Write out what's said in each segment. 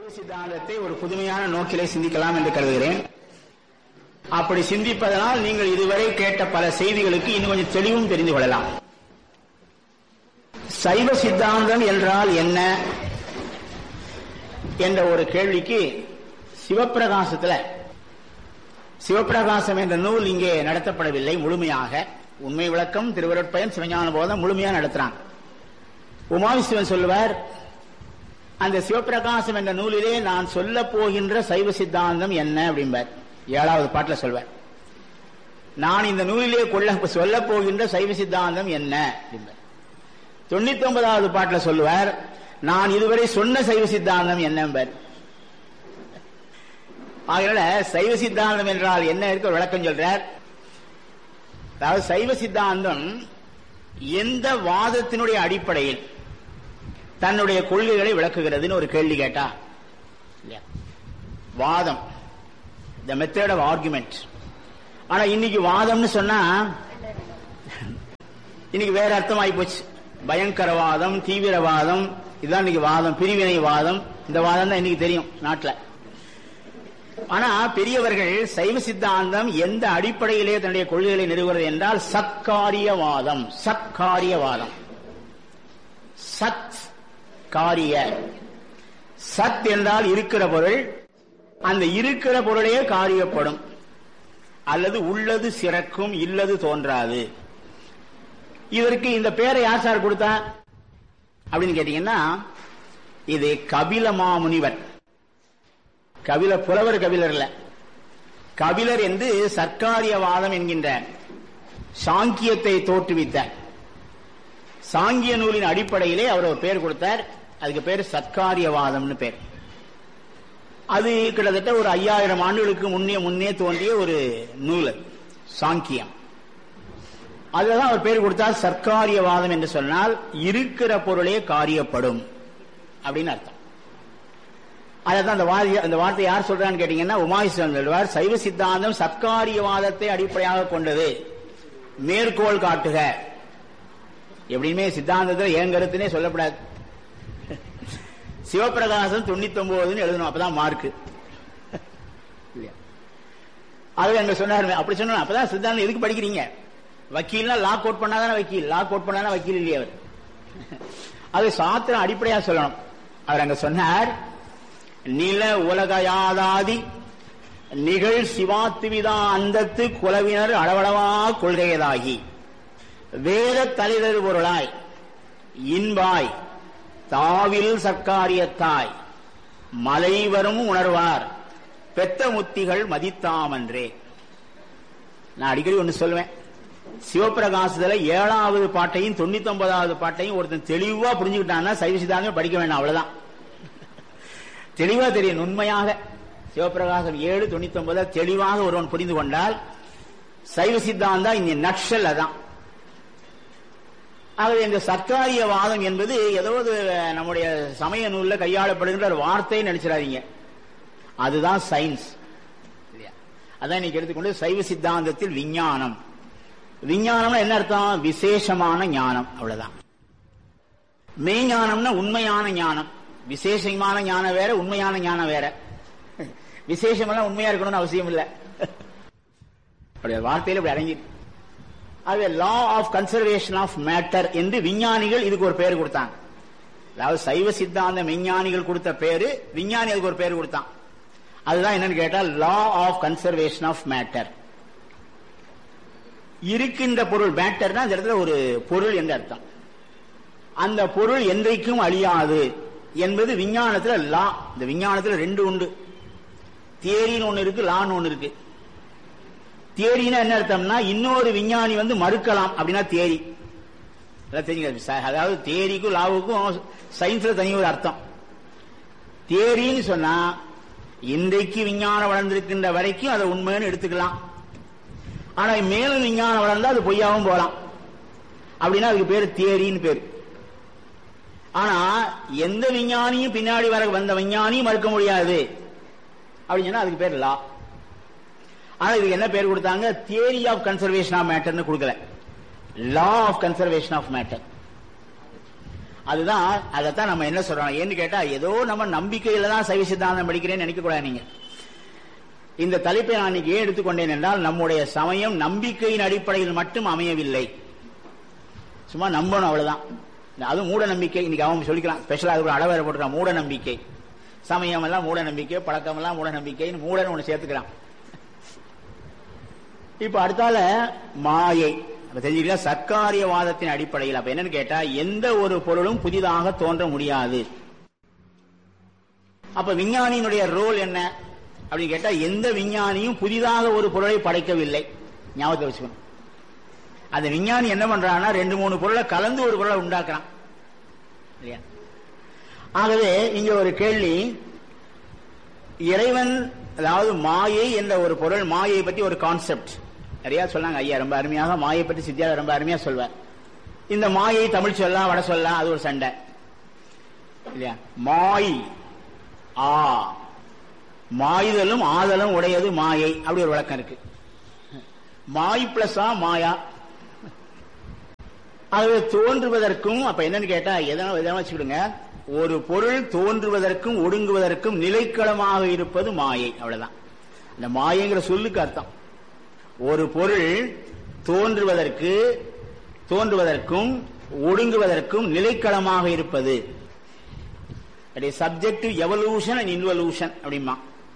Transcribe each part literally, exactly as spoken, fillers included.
சித்தாந்தத்தை ஒரு புதுமையான நோக்கிலே சிந்திக்கலாம் என்று கருதுகிறேன். அப்படி சிந்திப்பதனால் நீங்கள் இதுவரை கேட்ட பல செய்திகளுக்கு இன்னும் கொஞ்சம் தெளிவும் தெரிந்து கொள்ளலாம். சைவ சித்தாந்தம் என்றால் என்ன என்ற ஒரு கேள்விக்கு சிவப்பிரகாசத்துல சிவப்பிரகாசம் என்ற நூல் இங்கே நடத்தப்படவில்லை. முழுமையாக உண்மை விளக்கம், திருவருட்பயன், சிவஞான போதம் முழுமையாக நடத்துறாங்க. உமாவிசிவன் சொல்லுவார், அந்த சிவப்பிரகாசம் என்ற நூலிலே நான் சொல்ல போகின்ற சைவ சித்தாந்தம் என்ன அப்படிம்பார். ஏழாவது பாட்டில் சொல்வார், நான் இந்த நூலிலே கொள்ள சொல்ல போகின்ற சைவ சித்தாந்தம் என்ன அப்படிம்பார். தொண்ணூத்தி ஒன்பதாவது பாட்டில் சொல்லுவார், நான் இதுவரை சொன்ன சைவ சித்தாந்தம் என்னம்பார். ஆகையால சைவ சித்தாந்தம் என்றால் என்ன இருக்க விளக்கம் சொல்றார். அதாவது சைவ சித்தாந்தம் எந்த வாதத்தினுடைய அடிப்படையில் தன்னுடைய கொள்கைகளை விளக்குகிறதுன்னு ஒரு கேள்வி கேட்டா, வாதம், த மெத்தட் ஆஃப் ஆர்குமெண்ட். ஆனா இன்னைக்கு வாதம்னு சொன்னா இன்னைக்கு வேற அர்த்தம் ஆகி போச்சு. பயங்கரவாதம், தீவிரவாதம், இதுதான் இன்னைக்கு வாதம். பிரிவினை வாதம், இந்த வாதம் தான் இன்னைக்கு தெரியும் நாட்டில். ஆனா பெரியவர்கள் சைவ சித்தாந்தம் எந்த அடிப்படையிலே தன்னுடைய கொள்கைகளை நிறுவுகிறது என்றால் சத்காரியவாதம். சத்காரியவாதம், சத் காரிய. சத் என்றால் இருக்கிற பொருள், அந்த இருக்கிற பொருளே காரியப்படும், அல்லது உள்ளது சிறக்கும், இல்லது தோன்றாது. இதற்கு இந்த பேரை யார் சார் கொடுத்தா அப்படின்னு கேட்டீங்கன்னா, இது கபில மாமுனிவர். கபில புலவர் கபிலர் இல்ல, கபிலர் என்று சர்க்காரியவாதம் என்கின்ற சாங்கியத்தை தோற்றுவித்த சாங்கிய நூலின் அடிப்படையிலே அவர் ஒரு பேர் கொடுத்தார். அதுக்கு பேர் சத்காரியவாதம்னு பேர். அது கிட்டத்தட்ட ஒரு ஐயாயிரம் ஆண்டுகளுக்கு முன்னே முன்னே தோன்றிய ஒரு நூல் சாங்கியம். அதுதான் அவர் பேர் கொடுத்தார் சர்க்காரியவாதம் என்று சொன்னால் இருக்கிற பொருளே காரியப்படும் அப்படின்னு அர்த்தம். அதான் அந்த அந்த வார்த்தை யார் சொல்றான்னு கேட்டீங்கன்னா உமாவிசிவன் சொல்வார், சைவ சித்தாந்தம் சத்காரியவாதத்தை அடிப்படையாக கொண்டது, மேற்கோள் காட்டுக. எப்படியுமே சித்தாந்தத்தில் ஏன் கருத்துனே சொல்லப்படாது. சிவப்பிரகாசம் தொண்ணூத்தி ஒன்பதுன்னு எழுதணும், அப்பதான் மார்க்கு. அது அங்க சொன்னாரு, அப்படி சொன்ன அப்பதான் சித்தாந்தம் எதுக்கு படிக்கிறீங்க? வக்கீல்னா லா கோட் பண்ணாதானே வக்கீல், லா கோட் பண்ணாதான் வக்கீல் இல்லையே அவர். அது சாத்திரம் அடிப்படையா சொல்லணும். அவர் அங்க சொன்னார், நில உலகையாதாதி நிகழ் சிவாத்துவிதா அந்தத்து குலவினர் அளவளவா கொள்கையதாகி வேத தலைதரு பொருளாய் இன்பாய் தாவில் சர்க்காரியத்தாய் மலைவரும் உணர்வார் பெத்த முத்திகள் மதித்தாமன்றே. நான் அடிக்கடி ஒன்னு சொல்லுவேன், சிவப்பிரகாசத்துல ஏழாவது பாட்டையும் தொண்ணூத்தி ஒன்பதாவது பாட்டையும் ஒருத்தன் தெளிவா புரிஞ்சுக்கிட்டான்னா சைவ சித்தாந்தம் படிக்க வேண்டாம், அவ்வளவுதான். தெளிவா தெரியும். உண்மையாக சிவப்பிரகாசம் ஏழு தொண்ணூத்தி ஒன்பது தெளிவாக ஒருவன் புரிந்து கொண்டால் சைவ சித்தாந்தம் இந்த நட்சல் அதான். ஆகவே இந்த சர்க்காரியவாதம் என்பது ஏதோ நம்முடைய சமய நூல்ல கையாளப்படுகின்ற ஒரு வார்த்தையை நினைச்சிடாதீங்க, அதுதான் சயின்ஸ். அதான் இன்னைக்கு எடுத்துக்கொண்டு சைவ சித்தாந்தத்தில் விஞ்ஞானம். விஞ்ஞானம்னா என்ன அர்த்தம்? விசேஷமான ஞானம், அவ்வளவுதான். மெய்ஞானம்னா உண்மையான ஞானம். விசேஷமான ஞானம் வேற, உண்மையான ஞானம் வேற. விசேஷமெல்லாம் உண்மையா இருக்கணும்னு அவசியம் இல்லை, வார்த்தையில இப்படி அடங்கி. அது law of conservation of matter என்று விஞ்ஞானிகள் இதுக்கு ஒரு பேர் கொடுத்தாங்க. அதாவது சைவ சித்தாந்த விஞ்ஞானிகள் கொடுத்த பேரு, விஞ்ஞானி அதுக்கு ஒரு பேர் கொடுத்தான். அதுதான் என்னன்னு கேட்டால் law of conservation of matter. இருக்கின்ற பொருள், மேட்டர்னா அந்த இடத்துல ஒரு பொருள் என்று அர்த்தம். அந்த பொருள் என்றைக்கும் அழியாது என்பது விஞ்ஞானத்துல லா. இந்த விஞ்ஞானத்துல ரெண்டு உண்டு, தியரின்னு ஒண்ணு இருக்கு, லான்னு ஒண்ணு இருக்கு. தியரினா என்ன அர்த்தம்னா இன்னொரு விஞ்ஞானி வந்து மறுக்கலாம் அப்படின்னா தியரி. அதாவது தியரிக்கும் லாவுக்கும் சயின்ஸ்ல தனி ஒரு அர்த்தம். தியரின்னு சொன்னா இன்றைக்கு விஞ்ஞானம் வளர்ந்திருக்கின்ற வரைக்கும் அதை உண்மைன்னு எடுத்துக்கலாம். ஆனா மேலும் விஞ்ஞானம் வளர்ந்தா அது பொய்யாவும் போகலாம். அப்படின்னா அதுக்கு பேரு தியரின்னு பேரு. ஆனா எந்த விஞ்ஞானியும் பின்னாடி வர வந்த விஞ்ஞானியும் மறுக்க முடியாது அப்படின்னு சொன்னா அதுக்கு பேர் லா. ஆனா இதுக்கு என்ன பேர் கொடுத்தாங்க? தியரி ஆஃப் கன்சர்வேஷன் ஆஃப் மேட்டர்னு கொடுக்கல, law of conservation of matter. அதுதான் அதைத்தான் நம்ம என்ன சொல்றோம் ஏன்னு கேட்டா ஏதோ நம்ம நம்பிக்கையில தான் சைவ சித்தாந்தம் படிக்கிறேன்னு நினைக்க கூடாது. நீங்க இந்த தலைப்பை நான் இன்னைக்கு ஏன் எடுத்துக்கொண்டேன் என்றால் நம்முடைய சமயம் நம்பிக்கையின் அடிப்படையில் மட்டும் அமையவில்லை. சும்மா நம்பணும் அவ்வளவுதான். அது மூட நம்பிக்கை. இன்னைக்கு அவங்க சொல்லிக்கலாம் ஸ்பெஷலா அது அளவேற போட்டுக்கலாம். மூட நம்பிக்கை, சமயம் எல்லாம் மூட நம்பிக்கை, பழக்கம் எல்லாம் மூட நம்பிக்கைன்னு மூடன்னு ஒண்ணு சேர்த்துக்கலாம். இப்ப அடுத்தால மாயை தெரிஞ்சுக்கலாம். சர்க்காரியவாதத்தின் அடிப்படையில் அப்ப என்னன்னு கேட்டா எந்த ஒரு பொருளும் புதிதாக தோன்ற முடியாது. அப்ப விஞ்ஞானியினுடைய ரோல் என்ன அப்படின்னு கேட்டா எந்த விஞ்ஞானியும் புதிதாக ஒரு பொருளை படைக்கவில்லை. ஞாபகத்தை வச்சுக்கணும். அந்த விஞ்ஞானி என்ன பண்றான்னா ரெண்டு மூணு பொருளை கலந்து ஒரு பொருளை உண்டாக்குறான் இல்லையா? ஆகவே இங்க ஒரு கேள்வி, இறைவன் அதாவது மாயை என்ற ஒரு பொருள், மாயை பற்றி ஒரு கான்செப்ட் நிறைய சொன்னாங்க ஐயா. ரொம்ப அருமையாக மாயை பற்றி சித்தியார் ரொம்ப அருமையா சொல்வார். இந்த மாயை தமிழ் சொல்லலாம் வட சொல்லலாம், அது ஒரு சண்டை இல்லையா? மாய் ஆ மாயுதலும் ஆதலும் உடையது மாயை, அப்படி ஒரு வழக்கம் இருக்கு. மாய் பிளஸ் ஆ மாயா. ஆகவே தோன்றுவதற்கும் அப்ப என்னன்னு கேட்டா எதனா வச்சுக்கிடுங்க, ஒரு பொருள் தோன்றுவதற்கும் ஒடுங்குவதற்கும் நிலைக்களமாக இருப்பது மாயை. அவ்வளவுதான் இந்த மாயைங்கிற சொல்லுக்கு அர்த்தம். ஒரு பொருள் தோன்றுவதற்கு தோன்றுவதற்கும் ஒடுங்குவதற்கும் நிலைக்களமாக இருப்பது சப்ஜெக்ட் எவல்யூஷன் அண்ட் இன்வல்யூஷன் அப்படிமா.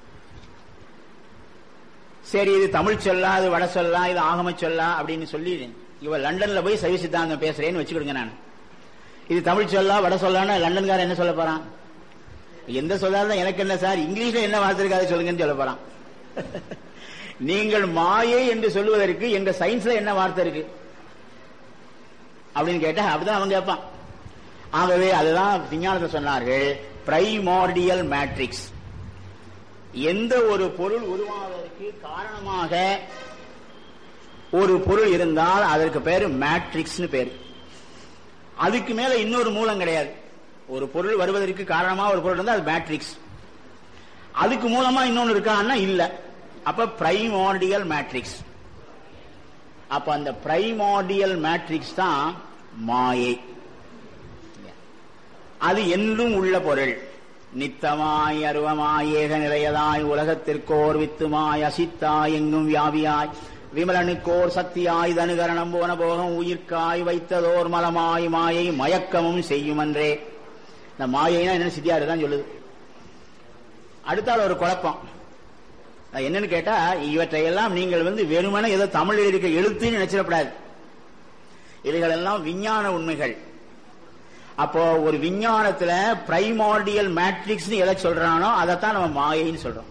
சரி இது தமிழ் சொல்லா, இது வட சொல்லா, இது ஆகம சொல்லா அப்படின்னு சொல்லி இவ லண்டன்ல போய் சைவ சித்தாந்தம் பேசுறேன்னு வச்சுக்கிடுங்க. நான் இது தமிழ் சொல்லா வட சொல்லான்னு லண்டன்காரன் என்ன சொல்ல போறான்? எந்த சொல்லாதான் எனக்கு என்ன சார், இங்கிலீஷ்ல என்ன வார்த்தை இருக்காது சொல்லுங்கன்னு சொல்ல போறான். நீங்கள் மாயை என்று சொல்லுவதற்கு எங்க சயின்ஸ்ல என்ன வார்த்தை இருக்கு அப்படின்னு கேட்டா அப்படிதான் அவன் கேட்பான். ஆகவே அதுதான் விஞ்ஞானத்தை சொன்னார்கள் பிரைமார்டியல் மேட்ரிக்ஸ். எந்த ஒரு பொருள் உருவாவதற்கு காரணமாக ஒரு பொருள் இருந்தால் அதற்கு பேரு மேட்ரிக்ஸ் பேரு. அதுக்கு மேல இன்னொரு மூலம் கிடையாது. ஒரு பொருள் வருவதற்கு காரணமா ஒரு பொருள் இருந்தால் அது மேட்ரிக்ஸ். அதுக்கு மூலமா இன்னொன்னு இருக்கான்னா இல்ல. அப்ப பிரைமார்டியல் மேட்ரிக்ஸ். அப்ப அந்த பிரைமார்டியல் மேட்ரிக்ஸ் தான் மாயை. அது என்றும் உள்ள பொருள். நித்தமாய் அருவமாய் ஏக நிலையதாய் உலகத்திற்கோர் வித்துமாய் அசித்தாய் எங்கும் வியாபியாய் விமலனுக்கோர் சக்தியாய் தனுகரணம் போன போகம் உயிர்காய் வைத்ததோர் மலமாய் மாயை மயக்கமும் செய்யுமன்றே. இந்த மாயைனா என்ன சித்தியாரு தான் சொல்லுது. அடுத்தால ஒரு குழப்பம் என்னன்னு கேட்டா இவற்றையெல்லாம் நீங்கள் வந்து வெறுமனே ஏதோ தமிழில் இருக்க எழுத்துன்னு நினைச்சிடப்படாது. இவைகள் எல்லாம் விஞ்ஞான உண்மைகள். அப்போ ஒரு விஞ்ஞானத்துல பிரைமார்டியல் மேட்ரிக்ஸ் எதை சொல்றானோ அதைத்தான் நம்ம மாயைன்னு சொல்றோம்.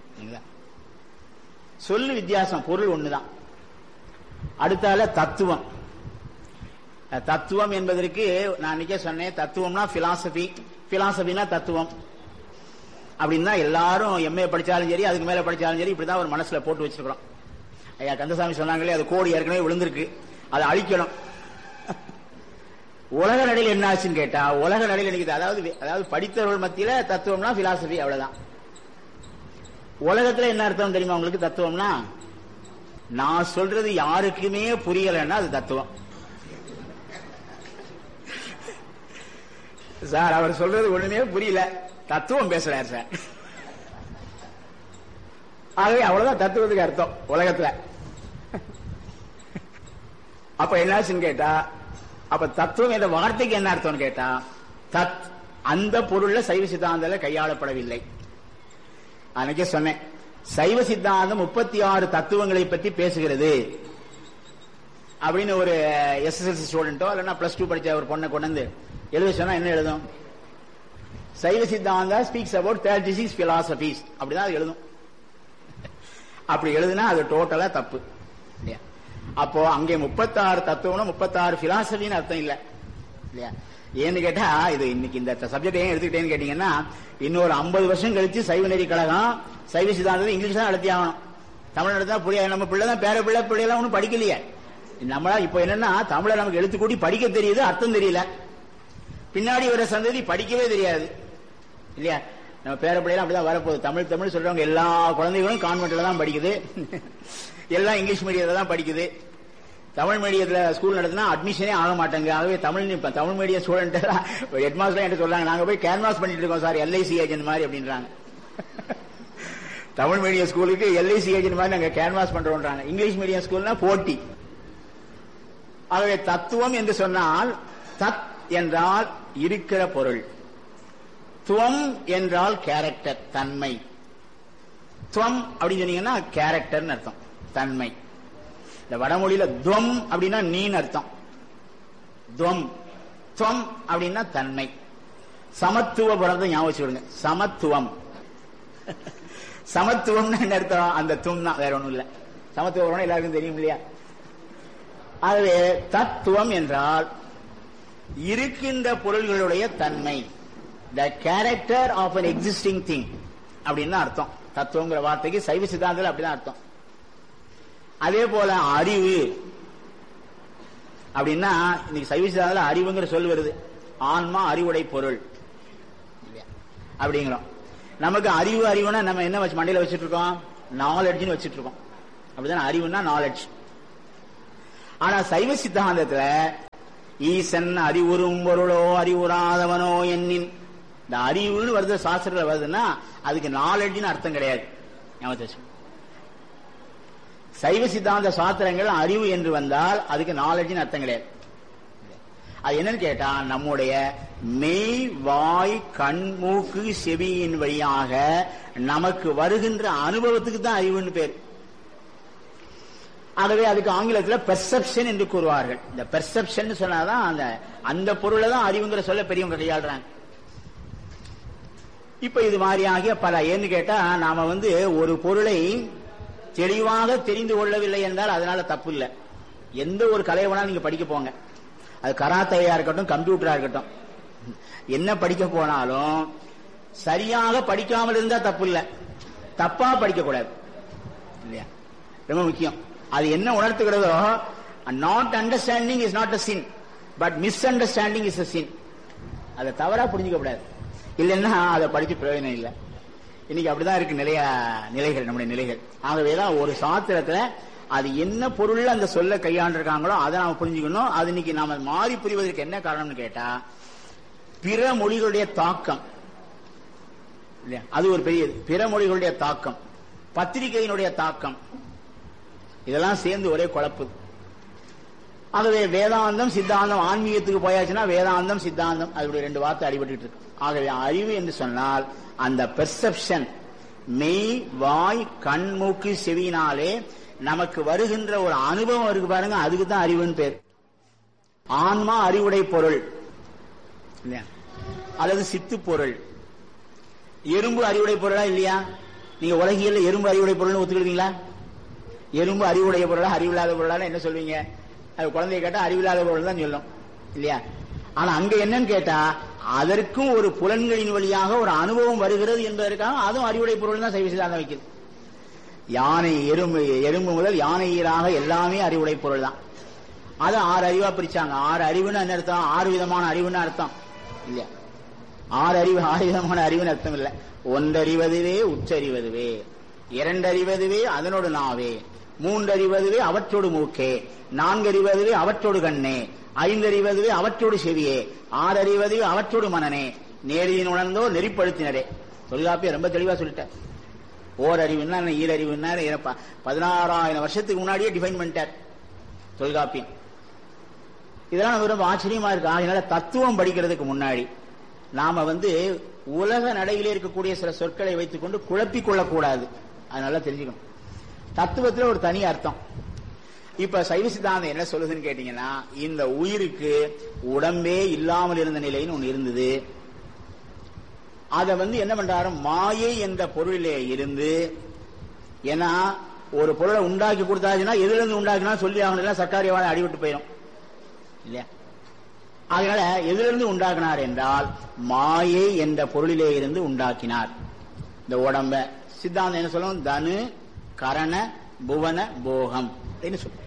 சொல்லு வித்தியாசம், பொருள் ஒண்ணுதான். அடுத்தால தத்துவம். தத்துவம் என்பதற்கு நான் இன்னைக்கே சொன்னேன், தத்துவம்னா பிலாசபி, பிலாசபினா தத்துவம் அப்படின்னு தான் எல்லாரும் எம்ஏ படிச்சாலும் சரி அதுக்கு மேல படிச்சாலும் சரி இப்படிதான் ஒரு மனசுல போட்டு வச்சிருக்கிறோம். ஐயா கந்தசாமி சொன்னாங்களே அது கோடி ஏற்கனவே விழுந்திருக்கு, அதை அழிக்கணும். உலக நடையில் என்ன ஆச்சுன்னு கேட்டா உலக நடையில் நினைக்குது. அதாவது அதாவது படித்தவர்கள் மத்தியில தத்துவம்னா பிலாசபி அவ்வளவுதான். உலகத்துல என்ன அர்த்தம் தெரியுமா உங்களுக்கு? தத்துவம்னா நான் சொல்றது யாருக்குமே புரியலன்னா அது தத்துவம். சார் அவர் சொல்றது ஒண்ணுமே புரியல, தத்துவம் பேசுறாரு சார். ஆகவே அவ்வளவுதான் தத்துவத்துக்கு அர்த்தம் உலகத்துல. அப்ப என்னாச்சுன்னு கேட்டா அப்ப தத்துவம் என்ற வார்த்தைக்கு என்ன அர்த்தம்னு கேட்டா தத் அந்த பொருள்ல சைவ சித்தாந்தம் கையாளப்படவில்லை. அன்னைக்கே சொன்னேன், சைவ சித்தாந்தம் முப்பத்தி ஆறு தத்துவங்களை பற்றி பேசுகிறது அப்படின்னு ஒரு எஸ்எஸ்எல்சி ஸ்டூடெண்டோ இல்லைன்னா பிளஸ் டூ படிச்ச ஒரு பொண்ணை கொண்டு வந்து எழுத சொன்னா என்ன எழுதும்? சைவ சித்தாந்தம் speaks about thirty six philosophies அப்படிதான் அது எழுதும். அப்படி எழுதுனா அது டோட்டலா தப்பு. அப்போ அங்கே முப்பத்தாறு தத்துவம் முப்பத்தாறு பிலாசபின்னு அர்த்தம் இல்ல இல்லையா? ஏன்னு கேட்டா இது இன்னைக்கு இந்த சப்ஜெக்ட் ஏன் எடுத்துக்கிட்டேன்னு கேட்டீங்கன்னா இன்னொரு ஐம்பது வருஷம் கழிச்சு சைவ நெறி கழகம் சைவ சித்தாந்தத்தை இங்கிலீஷ் தான் நடத்தி ஆகணும். தமிழ் நடத்தா புரியாது. நம்ம பிள்ளை தான் பேர பிள்ளை பிள்ளைலாம் ஒன்றும் படிக்கலையே. நம்மளா இப்ப என்னன்னா தமிழை நமக்கு எழுத்து கூட்டி படிக்க தெரியுது, அர்த்தம் தெரியல. பின்னாடி வர சந்ததி படிக்கவே தெரியாது இல்லையா? நம்ம பேர பிள்ளைலாம் அப்படிதான் வரப்போகுது. தமிழ் தமிழ் சொல்றவங்க எல்லா குழந்தைகளும் கான்வென்ட்ல தான் படிக்குது, எல்லாம் இங்கிலீஷ் மீடியத்துல தான் படிக்குது. தமிழ் மீடியத்துல ஸ்கூல் நடத்தினா அட்மிஷனே ஆக மாட்டாங்க. ஆகவே Tamil Tamil medium student headmaster என்று சொல்றாங்க, நாங்க போய் கேன்வாஸ் பண்ணிட்டு இருக்கோம் சார் எல்ஐசி ஏஜென்ட் மாதிரி அப்படின்றாங்க. தமிழ் மீடியம் ஸ்கூலுக்கு எல்ஐசி ஏஜென்ட் மாதிரி நாங்க கேன்வாஸ் பண்றோம்ன்றாங்க. இங்கிலீஷ் மீடியம் ஸ்கூல்னா போட்டி. ஆகவே தத்துவம் என்று சொன்னால் தத் என்றால் இருக்கிற பொருள், துவம் என்றால் கேரக்டர் தன்மை. துவம் அப்படின்னு சொன்னீங்கன்னா கேரக்டர் அர்த்தம், தன்மை. இந்த வடமொழியில துவம் அப்படின்னா நீன் அர்த்தம், துவம். துவம் அப்படின்னா தன்மை. சமத்துவ படத்தை ஞாபகம் வச்சுடுங்க, சமத்துவம். சமத்துவம் என்ன அர்த்தம்? அந்த தும் தான், வேற ஒண்ணும் இல்ல. சமத்துவம் எல்லாருக்கும் தெரியும் இல்லையா? ஆகவே தத்துவம் என்றால் இருக்கின்ற பொருள்களுடைய தன்மை, the character of an existing thing அப்படின்னு அர்த்தம். தத்துவங்கிற வார்த்தைக்கு சைவ சித்தாந்தத்தில் அப்படிதான் அர்த்தம். அதே போல அறிவு அப்படின்னா இன்னைக்கு சைவ சித்தாந்தத்தில் அறிவுங்கிற சொல் வருது. ஆன்மா அறிவுடை பொருள் அப்படிங்கிறோம். நமக்கு அறிவு அறிவுனா நம்ம என்ன வச்சு மண்டையில வச்சுட்டு இருக்கோம்? நாலெட்ஜ்னு வச்சுட்டு இருக்கோம். அப்படிதான் அறிவுன்னா நாலெட்ஜ். ஆனா சைவ சித்தாந்தத்துல ஈசன் அறிவுறும் பொருளோ அறிவுறாதவனோ என்னின், இந்த அறிவுன்னு வருது சாஸ்திரத்தில் வருதுன்னா அதுக்கு நாலெட்ஜ்னு அர்த்தம் கிடையாது. சைவ சித்தாந்த சாஸ்திரங்கள் அறிவு என்று வந்தால் அதுக்கு நாலெட்ஜ்னு அர்த்தம் கிடையாது. அது என்னன்னு கேட்டா நம்முடைய மெய் வாய் கண் மூக்கு செவியின் வழியாக நமக்கு வருகின்ற அனுபவத்துக்கு தான் அறிவுன்னு பேர். ஆகவே அதுக்கு ஆங்கிலத்தில் பெர்செப்ஷன் என்று கூறுவார்கள். இந்த பெர்செப்ஷன் சொன்னாதான் அந்த அந்த பொருளை தான் அறிவுங்கிற சொல்ல பெரியவங்க கையாளுறாங்க. இப்ப இது மாதிரியாகிய பல, ஏன்னு கேட்டா நாம வந்து ஒரு பொருளை தெளிவாக தெரிந்து கொள்ளவில்லை என்றால் அதனால தப்பு இல்லை. எந்த ஒரு கலையை வேணா நீங்க படிக்க போங்க, அது கராத்தையா இருக்கட்டும் கம்ப்யூட்டரா இருக்கட்டும், என்ன படிக்க போனாலும் சரியாக படிக்காமல் இருந்தா தப்பு இல்லை, தப்பா படிக்க கூடாது இல்லையா? ரொம்ப முக்கியம். அது என்ன உணர்த்துகிறதோ, not understanding is not a sin, but miss understanding is a சின். அதை தவறா புரிஞ்சுக்க கூடாது, இல்லைன்னா அதை படிச்சு பிரயோஜனம் இல்லை. இன்னைக்கு அப்படிதான் இருக்கு நிலைய நிலைகள், நம்முடைய நிலைகள். ஆகவேதான் ஒரு சாஸ்திரத்துல அது என்ன பொருள் அந்த சொல்ல கையாண்டிருக்காங்களோ அதை நாம புரிஞ்சுக்கணும். அது இன்னைக்கு நாம மாறி புரிவதற்கு என்ன காரணம்னு கேட்டா பிற மொழிகளுடைய தாக்கம் இல்லையா? அது ஒரு பெரியது. பிற மொழிகளுடைய தாக்கம், பத்திரிகையினுடைய தாக்கம், இதெல்லாம் சேர்ந்து ஒரே குழப்பு. ஆகவே வேதாந்தம் சித்தாந்தம், ஆன்மீகத்துக்கு போயாச்சுன்னா வேதாந்தம் சித்தாந்தம், அதோடைய ரெண்டு வார்த்தை அடிபட்டு இருக்கு. ஆகவே அறிவு என்று சொன்னால் அந்த பெர்செப்ஷன், மெய் வாய் கண் மூக்கு செவியினாலே நமக்கு வருகின்ற ஒரு அனுபவம் இருக்கு பாருங்க, அதுக்கு தான் அறிவுன்னு பேர். ஆன்மா அறிவுடை பொருள் இல்லையா, அல்லது சித்து பொருள். எறும்பு அறிவுடை பொருளா இல்லையா? நீங்க உலகியல்ல எறும்பு அறிவுடை பொருள்னு ஒத்துக்கிட்டீங்களா? எறும்பு அறிவுடைய பொருளா அறிவில்லாத பொருளா என்ன சொல்வீங்க? அது குழந்தைய கேட்டா அறிவில்லாத பொருள் தான் சொல்லும் இல்லையா? ஆனா அங்க என்னன்னு கேட்டா அதற்கும் ஒரு புலன்களின் வழியாக ஒரு அனுபவம் வருகிறது என்பதற்காக அதுவும் அறிவுடை பொருள் தான் சைவ சித்தாந்தம் வைக்கிறது. யானை எறும்பு எறும்பு முதல் யானை ஈராக எல்லாமே அறிவுடை பொருள் தான். அது ஆறு அறிவா பிரிச்சாங்க. ஆறு அறிவுன்னு என்ன அர்த்தம்? ஆறு விதமான அறிவுன்னு அர்த்தம் இல்லையா? ஆறு அறிவு ஆறு விதமான அறிவுன்னு அர்த்தம் இல்லை. ஒன்றறிவதுவே உச்சறிவதுவே, இரண்டறிவதுவே அதனோடு நாவே, மூன்றறிவதுவே அவற்றோடு மூக்கே, நான்கறிவதுவே அவற்றோடு கண்ணே, ஐந்தறிவதுவே அவற்றோடு செவியே, ஆறறிவதுவே அவற்றோடு மனனே, நேரின் உணர்ந்தோ நெறிப்படுத்தினரே. தொல்காப்பியம் ரொம்ப தெளிவா சொல்லிட்டார். ஓரறிவுன்னா ஈரறிவுன்னா பதினாறாயிரம் வருஷத்துக்கு முன்னாடியே டிஃபைன் பண்ணிட்டார் தொல்காப்பியம். இதெல்லாம் ரொம்ப ஆச்சரியமா இருக்கு. அதனால தத்துவம் படிக்கிறதுக்கு முன்னாடி நாம வந்து உலக நடையிலே இருக்கக்கூடிய சில சொற்களை வைத்துக் கொண்டு குழப்பிக் கொள்ளக்கூடாது. அதனால தெரிஞ்சுக்கணும் தத்துவத்தில் ஒரு தனி அர்த்தம். இப்ப சைவ சித்தாந்தம் என்ன சொல்லுதுன்னு கேட்டீங்கன்னா, இந்த உயிருக்கு உடம்பே இல்லாமல் இருந்த நிலைன்னு ஒண்ணு இருந்தது. அத வந்து என்ன பண்றாரு, மாயை என்ற பொருளிலே இருந்து, ஏன்னா ஒரு பொருளை உண்டாக்கி கொடுத்தாச்சுன்னா எதுல இருந்து உண்டாக்கினா சொல்லி ஆகணும், சர்க்காரியவாத அடிவிட்டு போயிடும் இல்லையா? அதனால எதிலிருந்து உண்டாக்கினார் என்றால் மாயை என்ற பொருளிலே இருந்து உண்டாக்கினார் இந்த உடம்ப. சித்தாந்தம் என்ன சொல்லும்? தனு கரண புவன போகம் அப்படின்னு சொல்லும்.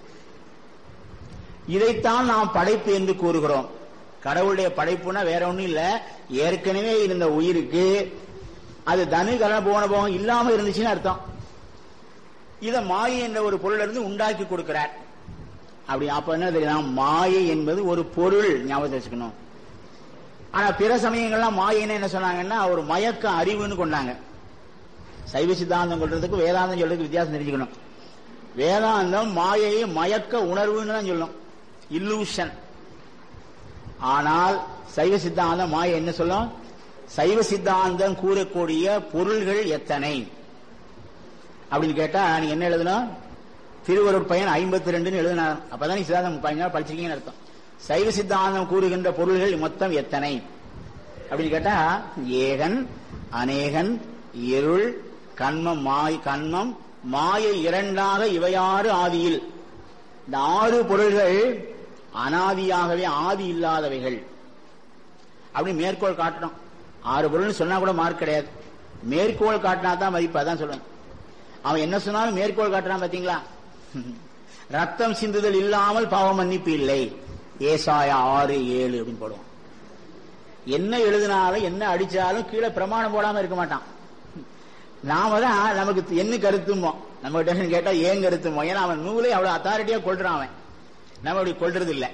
இதைத்தான் நாம் படைப்பு என்று கூறுகிறோம். கடவுளுடைய படைப்புனா வேற ஒண்ணும் இல்ல, ஏற்கனவே இருந்த உயிருக்கு அது தனு கரண புவன போகம் இல்லாம இருந்துச்சுன்னு அர்த்தம். இத மாயை என்ற ஒரு பொருள் இருந்து உண்டாக்கி கொடுக்கிறார். அப்படி அப்ப என்ன தெரியும், மாயை என்பது ஒரு பொருள், ஞாபகத்தை வச்சுக்கணும். ஆனா பிற சமயங்கள்லாம் மாயைன்னு என்ன சொன்னாங்கன்னா ஒரு மயக்க அறிவுன்னு கொண்டாங்க. சைவ சித்தாந்தம் கொள்றதுக்கு வேதாந்தம் சொல்றதுக்கு வித்தியாசம் தெரிஞ்சுக்கணும். வேதாந்தம் மாயையை மயக்க உணர்வுன்னு தான் சொல்லும், இல்லூஷன். ஆனால் சைவ சித்தாந்தம் மாயை என்ன சொல்லும், சைவ சித்தாந்தம் கூறக்கூடிய பொருள்கள் எத்தனை அப்படின்னு கேட்டா நீ என்ன எழுதணும், திருவருட் பயன் ஐம்பத்தி ரெண்டுன்னு எழுதினார். அப்பதான் நீ சித்தாந்தம் படிச்சிருக்கீங்கன்னு அர்த்தம். சைவ சித்தாந்தம் கூறுகின்ற பொருள்கள் மொத்தம் எத்தனை அப்படின்னு கேட்டா ஏகன், அநேகன், இருள், கண்மம், மாய் கண்மம், மாயை இரண்டாக இவையாறு ஆதியில். இந்த ஆறு பொருள்கள் அனாதியாகவே ஆதி இல்லாதவைகள் அப்படி மேற்கோள் காட்டணும். ஆறு பொருள் சொன்னா கூட மார்க் கிடையாது, மேற்கோள் காட்டினா தான் மதிப்பு. அதான் சொல்லுவேன், அவன் என்ன சொன்னாலும் மேற்கோள் காட்டுறான் பாத்தீங்களா. ரத்தம் சிந்துதல் இல்லாமல் பாவ மன்னிப்பு இல்லை, ஏசாயா ஆறு ஏழு அப்படின்னு போடுவான். என்ன எழுதினாலும் என்ன அடிச்சாலும் கீழே பிரமாணம் போடாம இருக்க மாட்டான். நாம தான் நமக்கு என்ன கருத்துமோ, நம்ம கிட்ட கேட்டா ஏன் கருத்துமோ, ஏன்னா அவன் நூலை அவ்வளவு அத்தாரிட்டியா கொள்றான், அவன் நம்ம அப்படி கொள்றது இல்லை.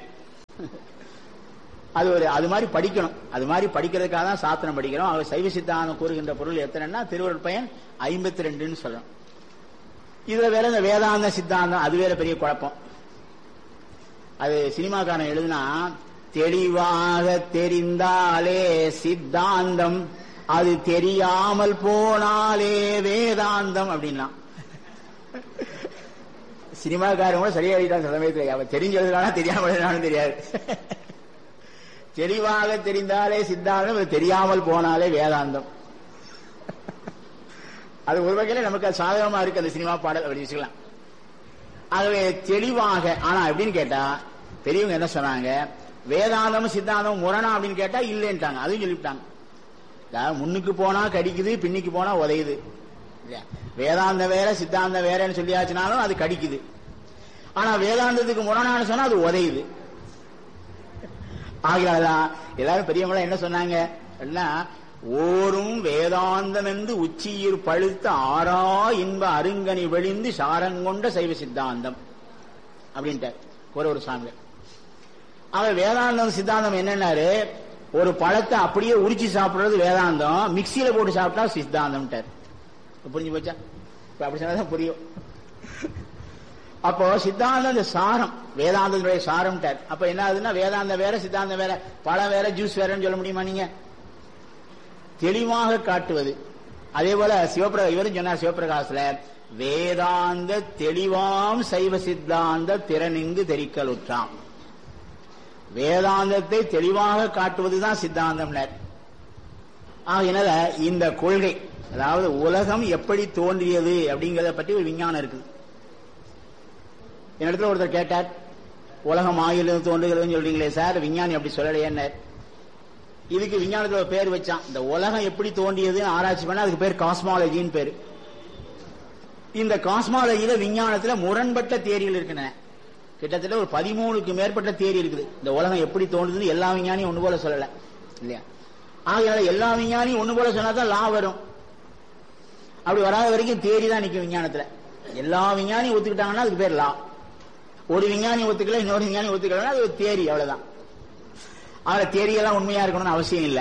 அது ஒரு அது மாதிரி படிக்கணும். அது மாதிரி படிக்கிறதுக்காக தான் சாஸ்திரம் படிக்கிறோம். அவர் சைவ சித்தாந்தம் கூறுகின்ற பொருள் எத்தனைன்னா திருவருட் பயன் ஐம்பத்தி ரெண்டுன்னு சொல்றோம். இதுல வேற இந்த வேதாந்த சித்தாந்தம் அது வேற பெரிய குழப்பம். அது சினிமாக்காரன் எழுதுனா தெளிவாக தெரிந்தாலே சித்தாந்தம், அது தெரியாமல் போனாலே வேதாந்தம் அப்படின்னா. சினிமாக்காரன் கூட சரியா எழுதிட்டான் சமயத்தில். அவன் தெரிஞ்சு எழுதுறானா தெரியாமல் எழுதுறான்னு தெரியாது. தெளிவாக தெரிந்தாலே சித்தாந்தம், அது தெரியாமல் போனாலே வேதாந்தம். அது ஒரு வகையில நமக்கு சாதகமா இருக்கு அந்த சினிமா பாடல், அப்படி வச்சுக்கலாம். ஆகவே தெளிவாக, ஆனா எப்படின்னு கேட்டா பெரியவங்க என்ன சொன்னாங்க, வேதாந்தமும் சித்தாந்தமும் முரணா அப்படின்னு கேட்டா இல்லைன்ட்டாங்க. அதையும் சொல்லிவிட்டாங்க. முன்னுக்கு போனா கடிக்குது, பின்னிக்கு போனா உதையுது. வேதாந்த வேற சித்தாந்த வேறன்னு சொல்லியாச்சுனாலும் அது கடிக்குது. ஆனா வேதாந்தத்துக்கு முரணான்னு சொன்னா அது உதையுது. ஆகையாதான் எல்லாரும் பெரியவங்களா என்ன சொன்னாங்க, ஓரும் வேதாந்தம் என்று உச்சியில் பழுத்த ஆறா இன்ப அருங்கனி வெளிந்து சாரங்கொண்ட சைவ சித்தாந்தம் அப்படின்ட்டு ஒரு ஒரு சாமி. அவன் வேதாந்தம் சித்தாந்தம் என்னன்னாரு, ஒரு பழத்தை அப்படியே உரிச்சு சாப்பிடுறது வேதாந்தம், மிக்சியில போட்டு சாப்பிட்டா சித்தாந்தம். புரிஞ்சு போச்சா? அப்படி சொன்னதான் புரியும். அப்போ சித்தாந்தம் இந்த சாரம், வேதாந்தத்துடைய சாரம். அப்ப என்ன ஆகுதுன்னா வேதாந்தம் வேற சித்தாந்தம் வேற, பழம் வேற ஜூஸ் வேறன்னு சொல்ல முடியுமா நீங்க? தெளிவாக காட்டுவது. அதே போல சிவபிர இவரும் சொன்னார் சிவபிரகாசல, வேதாந்த தெளிவாம் சைவ சித்தாந்த திறனிங்கு தெரிக்கலுற்றாம். வேதாந்தத்தை தெளிவாக காட்டுவதுதான் சித்தாந்தம். ஆகையினால இந்த கொள்கை, அதாவது உலகம் எப்படி தோன்றியது அப்படிங்கறத பற்றி ஒரு விஞ்ஞானம் இருக்குது. என்னிடத்துல ஒருத்தர் கேட்டார், உலகம் ஆயிலிருந்து தோன்றுகிறதுன்னு சொல்றீங்களே சார், விஞ்ஞானி அப்படி சொல்லலையே. இதுக்கு விஞ்ஞானத்துல ஒரு பேர் வச்சான். இந்த உலகம் எப்படி தோன்றியதுன்னு ஆராய்ச்சி பண்ண அதுக்கு பேர் காஸ்மாலஜின்னு பேரு. இந்த காஸ்மாலஜியில விஞ்ஞானத்துல முரண்பட்ட தியரிகள் இருக்கின்றன. கிட்டத்தட்ட ஒரு பதிமூணுக்கு மேற்பட்ட தியரி இருக்குது. இந்த உலகம் எப்படி தோன்றுதுன்னு எல்லா விஞ்ஞானியும் ஒண்ணு போல சொல்லல இல்லையா? ஆகையால எல்லா விஞ்ஞானியும் ஒண்ணு போல சொன்னாதான் லா வரும். அப்படி வராத வரைக்கும் தியரி தான் நிற்கும் விஞ்ஞானத்துல. எல்லா விஞ்ஞானியும் ஒத்துக்கிட்டாங்கன்னா அதுக்கு பேர் லா. ஒரு விஞ்ஞானி ஒத்துக்கல, இன்னொரு விஞ்ஞானி ஒத்துக்கலன்னா அது ஒரு தியரி, அவ்வளவுதான். அதுல தியரியெல்லாம் உண்மையா இருக்கணும்னு அவசியம் இல்லை.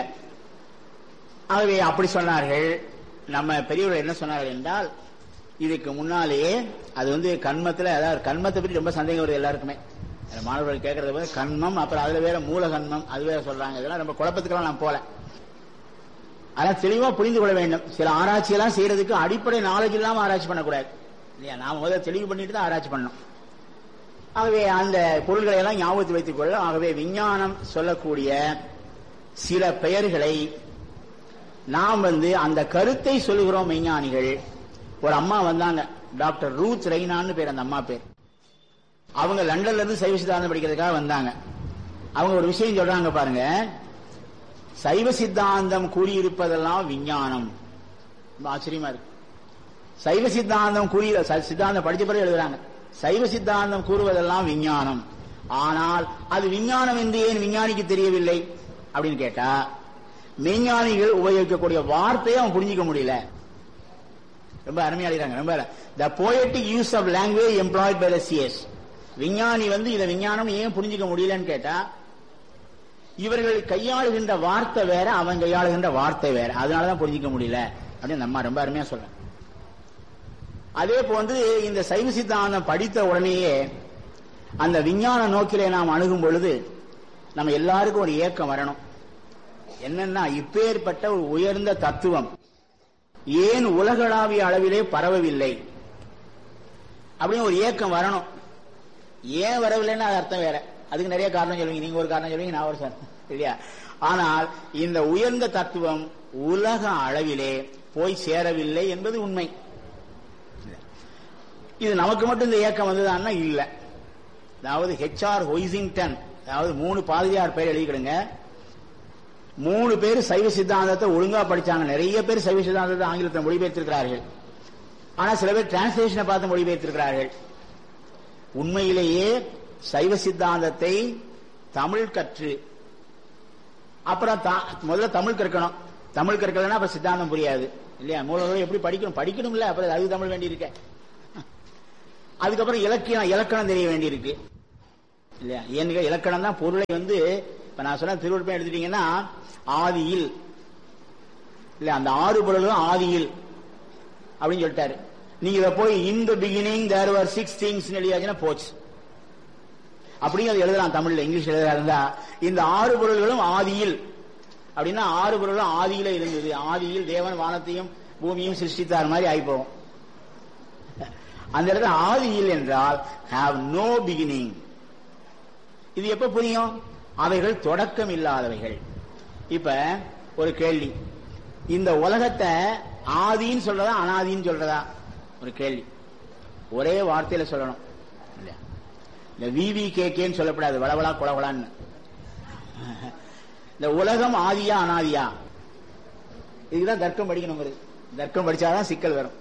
ஆகவே அப்படி சொன்னார்கள். நம்ம பெரியவர்கள் என்ன சொன்னார்கள் என்றால், இதுக்கு முன்னாலேயே அது வந்து கண்மத்துல, அதாவது கண்மத்தை பற்றி ரொம்ப சந்தேகம் வருது எல்லாருக்குமே. மாணவர்கள் கேட்கறது போது கண்மம், அப்புறம் அதுல வேற மூல கண்மம், அது வேற சொல்றாங்க. இதெல்லாம் ரொம்ப குழப்பத்துக்கெல்லாம் நான் போல. அதெல்லாம் தெளிவா புரிந்து கொள்ள வேண்டும். சில ஆராய்ச்சி எல்லாம் செய்யறதுக்கு அடிப்படை நாலேஜ் இல்லாம ஆராய்ச்சி பண்ணக்கூடாது இல்லையா? நாம முதல்ல தெளிவு பண்ணிட்டு தான் ஆராய்ச்சி பண்ணணும். ஆகவே அந்த பொருள்களை எல்லாம் ஞாபகத்தில் வைத்துக் கொள்ள. ஆகவே விஞ்ஞானம் சொல்லக்கூடிய சில பெயர்களை நாம் வந்து அந்த கருத்தை சொல்லுகிறோம் விஞ்ஞானிகள். ஒரு அம்மா வந்தாங்க, டாக்டர் ரூத் ரெய்னான்னு பேர், அந்த அம்மா பேர். அவங்க லண்டன்ல இருந்து சைவ சித்தாந்தம் படிக்கிறதுக்காக வந்தாங்க. அவங்க ஒரு விஷயம் சொல்றாங்க பாருங்க, சைவ சித்தாந்தம் கூறியிருப்பதெல்லாம் விஞ்ஞானம். ஆச்சரியமா இருக்கு. சைவ சித்தாந்தம் கூறி சித்தாந்தம் படிச்ச பிறகு எழுதுறாங்க, சைவ சித்தாந்தம் கூறுவதெல்லாம் விஞ்ஞானம். ஆனால் அது விஞ்ஞானம் என்று ஏன் விஞ்ஞானிக்கு தெரியவில்லை அப்படின்னு கேட்டா, மெய்ஞானிகள் உபயோகிக்கக்கூடிய வார்த்தையை அவன் புரிஞ்சிக்க முடியல. ரொம்ப அருமையா எழுதுறாங்க. ரொம்ப the poetic use of language employed by the seers. விஞ்ஞானி வந்து இதை விஞ்ஞானம் ஏன் புரிஞ்சுக்க முடியலன்னு கேட்டா, இவர்கள் கையாளுகின்ற வார்த்தை வேற, அவன் கையாளுகின்ற வார்த்தை வேற, அதனாலதான் புரிஞ்சிக்க முடியல அப்படின்னு நம்ம ரொம்ப அருமையா சொல்றேன். அதே போன்று இந்த சைவ சித்தாந்தம் படித்த உடனேயே அந்த விஞ்ஞான நோக்கிலே நாம் அணுகும் பொழுது நம்ம எல்லாருக்கும் ஒரு ஏக்கம் வரணும். என்னன்னா, இப்பேற்பட்ட ஒரு உயர்ந்த தத்துவம் ஏன் உலகளாவிய அளவிலே பரவவில்லை அப்படின்னு ஒரு ஏக்கம் வரணும். ஏன் வரவில்லைன்னு அது அர்த்தம் வேற, அதுக்கு நிறைய காரணம் சொல்லுவீங்க, நீங்க ஒரு காரணம் சொல்லுவீங்க, நான் ஒரு சார் இல்லையா. ஆனால் இந்த உயர்ந்த தத்துவம் உலக அளவிலே போய் சேரவில்லை என்பது உண்மை. இது நமக்கு மட்டும் இந்த ஏக்கம் வந்ததுன்னா இல்ல. அதாவது ஹெச் ஆர் ஹொய்சிங்டன், அதாவது மூணு பாதிரியார் பேர் எழுதிக்கிடுங்க. மூணு பேர் சைவ சித்தாந்தத்தை ஒழுங்கா படிச்சாங்க. நிறைய பேர் சைவ சித்தாந்தத்தை ஆங்கிலத்தை மொழிபெயர்த்திருக்கிறார்கள். ஆனா சில பேர் டிரான்ஸ்லேஷனை பார்த்து மொழிபெயர்த்திருக்கிறார்கள். உண்மையிலேயே சைவ சித்தாந்தத்தை தமிழ் கற்று அப்புறம் முதல்ல தமிழ் கற்கணும். தமிழ் கற்கலன்னா அப்ப சித்தாந்தம் புரியாது இல்லையா. மூலம் எப்படி படிக்கணும் படிக்கணும் இல்ல, அப்புறம் அது தமிழ் வேண்டி இருக்க. அதுக்கப்புறம் இலக்கியம் இலக்கணம் தெரிய வேண்டி இருக்கு இல்லையா. ஏன்னு இலக்கணம் தான் பொருளை வந்து, இப்ப நான் சொன்ன திருவள்ளுவர் எடுத்துட்டீங்கன்னா ஆதியில் இல்ல, அந்த ஆறு பொருளும் ஆதியில் அப்படின்னு சொல்லிட்டாரு. நீங்க இதை போய் இன் தி பிகினிங் தேர் வர் சிக்ஸ் திங்ஸ் எழுதியாச்சுன்னா போச்சு. அப்படியும் அது எழுதலாம் தமிழ்ல, இங்கிலீஷ் எழுதா இருந்தா இந்த ஆறு பொருள்களும் ஆதியில் அப்படின்னா ஆறு பொருளும் ஆதியில இருந்தது. ஆதியில் தேவன் வானத்தையும் பூமியும் சிருஷ்டித்தார் மாதிரி ஆகி போகும். அந்த இடத்துல ஆதியில் என்றால் ஹேவ் நோ பிகினிங். இது எப்ப புரியும்? அவைகள் தொடக்கம் இல்லாதவைகள். இப்ப ஒரு கேள்வி, இந்த உலகத்தை ஆதின்னு சொல்றதா அனாதின்னு சொல்றதா ஒரு கேள்வி. ஒரே வார்த்தையில சொல்லணும். இந்த விவி கேன்னு சொல்லப்படாது, வளவளா குளவளான்னு. இந்த உலகம் ஆதியா அனாதியா, இதுதான் தர்க்கம் படிக்கணுங்கிறது. தர்க்கம் படிச்சாதான் சிக்கல் வரும்.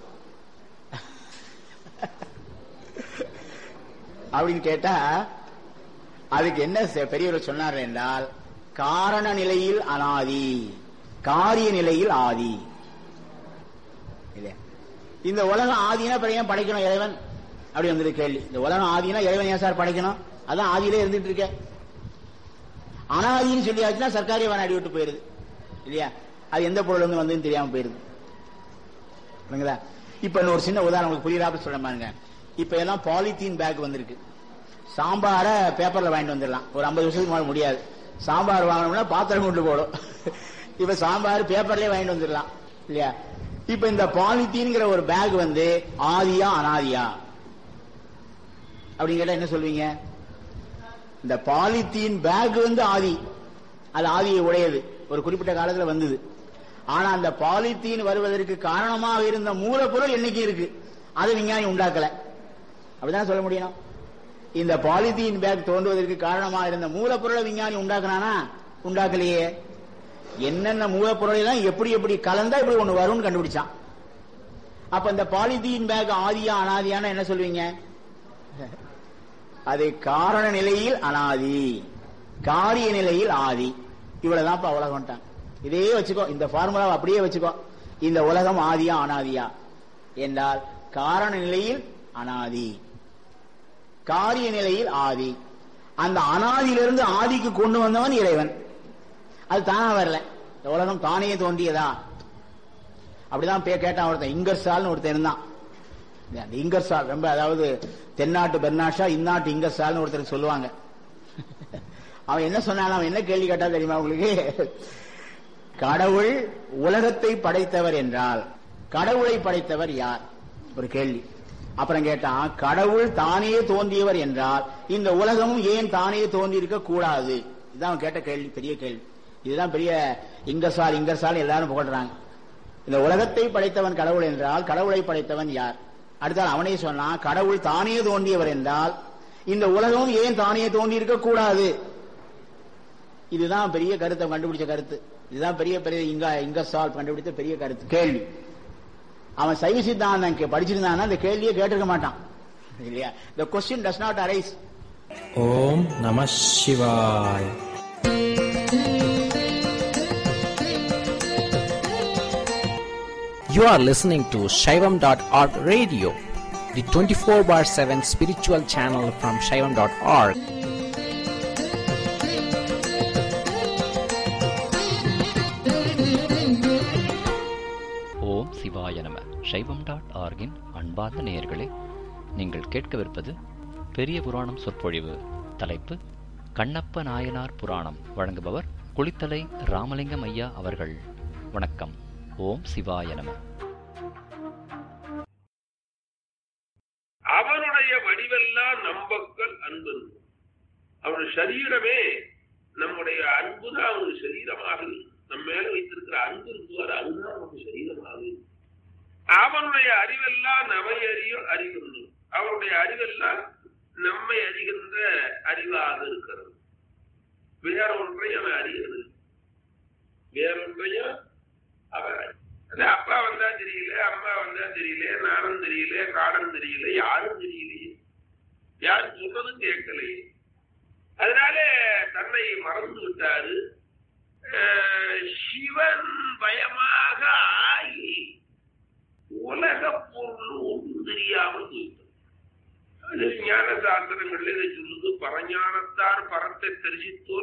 அப்படின்னு கேட்டா அதுக்கு என்ன பெரியவர் சொன்னார் என்றால், காரண நிலையில் அனாதி, காரிய நிலையில் ஆதி. இந்த உலகம் ஆதினா ஏன் படைக்கணும் இறைவன் அப்படி வந்தது கேள்வி. இந்த உலகம் ஆதினா இறைவன் ஏன் சார் படைக்கணும்? அதான் ஆதியிலே இருந்துட்டு இருக்க. அனாதின்னு சொல்லியாச்சுன்னா சர்க்காரிய வான அடி விட்டு போயிருது இல்லையா. அது எந்த பொருள் வந்து வந்து தெரியாம போயிருது. இப்ப ஒரு சின்ன உதாரணம் புரியாத சொல்ல பாருங்க. இப்ப எல்லாம் பாலித்தீன் பேக் வந்திருக்கு. சாம்பார பேப்பர்ல வாங்கிட்டு வந்துடலாம். ஒரு ஐம்பது வருஷத்துக்கு மேல முடியாது. சாம்பார் வாங்கணும்னா பாத்திரம் கொண்டு போடும். இப்ப சாம்பார் பேப்பர்லயே வாங்கிட்டு வந்துடலாம் இல்லையா. இப்ப இந்த பாலித்தீன்ங்கிற ஒரு பேக் வந்து ஆதியா அனாதியா அப்படின்னு கேட்டா என்ன சொல்வீங்க? இந்த பாலித்தீன் பேக் வந்து ஆதி, அது ஆதியை உடையது, ஒரு குறிப்பிட்ட காலத்துல வந்தது. ஆனா அந்த பாலித்தீன் வருவதற்கு காரணமாக இருந்த மூலப்பொருள் என்னைக்கு இருக்கு, அதை விஞ்ஞானி உண்டாக்கல. அப்படிதான் சொல்ல முடியும். இந்த பாலித்தீன் பேக் தோன்றுவதற்கு காரணமாக இருந்த மூலப்பொருளை விஞ்ஞானி உண்டாக்குனானா? உண்டாக்கலையே. என்னென்ன மூலப்பொருளை எல்லாம் எப்படி எப்படி கலந்தா இப்படி ஒண்ணு வரும்னு கண்டுபிடிச்சான். அப்ப இந்த பாலித்தீன் பேக் ஆதியா அனாதியான என்ன சொல்வீங்க? அது காரண நிலையில் அனாதி, காரிய நிலையில் ஆதி. இவ்வளவுதான் உலகம். இதே வச்சுக்கோ, இந்த ஃபார்முலாவை அப்படியே வச்சுக்கோ. இந்த உலகம் ஆதியா அனாதியா என்றால் காரண நிலையில் அனாதி, காரிய நிலையில் ஆதி. அந்த அனாதியிலிருந்து ஆதிக்கு கொண்டு வந்தவன் இறைவன். அது தானா வரல, இந்த உலகம் தானே தோன்றியதா? அப்படிதான் கேட்டான் ஒருத்தன், இங்கர்சால்னு ஒருத்தன் இருந்தான். அந்த இங்கர்சால் ரொம்ப, அதாவது தென்னாட்டு பெர்னாஷா இந்நாட்டு இங்கர்சால்னு ஒருத்தர் சொல்லுவாங்க. அவன் என்ன சொன்னான், அவன் என்ன கேள்வி கேட்டா தெரியுமா உங்களுக்கு? கடவுள் உலகத்தை படைத்தவர் என்றால் கடவுளை படைத்தவர் யார் ஒரு கேள்வி. அப்புறம் கேட்டான், கடவுள் தானே தோன்றியவர் என்றால் இந்த உலகமும் ஏன் தானே தோன்றி இருக்க கூடாது? இதுதான் கேட்ட கேள்வி, பெரிய கேள்வி. இதுதான் பெரிய இங்கர்சால் இங்கர்சால் எல்லாரும் புகழ்றாங்க. இந்த உலகத்தை படைத்தவன் கடவுள் என்றால் கடவுளை படைத்தவன் யார்? அடுத்தால் அவனே சொன்னான், கடவுள் தானே தோன்றியவர் என்றால் இந்த உலகமும் ஏன் தானே தோன்றி இருக்க கூடாது? இதுதான் பெரிய கருத்தை கண்டுபிடிச்ச கருத்து. இதுதான் பெரிய பெரிய இங்க இங்கர்சால் கண்டுபிடித்த பெரிய கருத்து கேள்வி. அவன் சைவ சித்தாந்தம் படிச்சிருந்தான்னா அந்த கேள்வியை கேட்டிருக்க மாட்டான் இல்லையா. The question does not arise. ஓம் நம சிவாய். You are listening to Shaivam dot org radio, the twenty-four bar seven spiritual channel from Shaivam dot org. ஓம் சிவாய நம. சைவம் டாட் ஆர்கின் அன்பார்ந்த நேயர்களே, நீங்கள் கேட்கவிருப்பது பெரிய புராணம் சொற்பொழிவு. தலைப்பு கண்ணப்ப நாயனார் புராணம். வழங்குபவர் குளித்தலை ராமலிங்கம் ஐயா அவர்கள். வணக்கம். ஓம் சிவாய நம. அவனுடைய வடிவெல்லாம் நம்பக்கள் அன்பு. அவனுடைய சரீரமே நம்முடைய அன்புதான் அவனுடைய சரீரமாக. நம்ம மேல வைத்திருக்கிற அன்பு இருக்குவாரு, அதுதான் நமக்கு சரீரமாக. அவனுடைய அறிவெல்லாம் நம்மை அறியும் அறிகின்றது. அவனுடைய அறிவெல்லாம் நம்மை அறிகின்ற அறிவாக இருக்கிறது. வேற ஒன்றையும் அவன் அறிகிறது, வேறொன்றையும் அவன். அப்பா வந்தா தெரியல, அம்மா வந்தா தெரியல, நானும் தெரியல, காலம் தெரியல, யாரும் தெரியலையே, யாரும் சொல்றதும் கேட்கலையே. அதனால தன்னை மறந்து விட்டாரு. சிவன் பயமாக ஆகி உலக பொருள் ஒன்றும் தெரியாமல் போயிட்டது. அது ஞான சாஸ்திரங்கள்ல இதை சொல்லுது. பரஞானத்தார் பரத்தை தரிசித்தோர்